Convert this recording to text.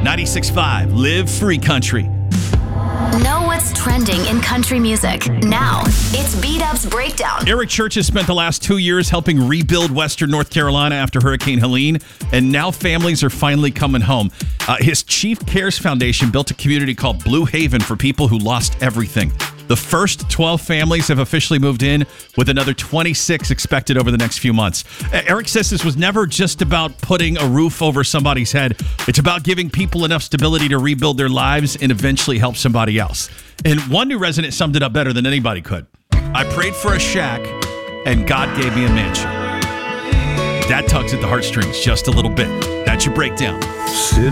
96.5, Live Free Country. Know what's trending in country music. Now, it's B-Dub's Breakdown. Eric Church has spent the last 2 years helping rebuild Western North Carolina after Hurricane Helene, and now families are finally coming home. His Chief Cares Foundation built a community called Blue Haven for people who lost everything. The first 12 families have officially moved in, with another 26 expected over the next few months. Eric says this was never just about putting a roof over somebody's head. It's about giving people enough stability to rebuild their lives and eventually help somebody else. And one new resident summed it up better than anybody could. I prayed for a shack, and God gave me a mansion. That tugs at the heartstrings just a little bit. That's your breakdown.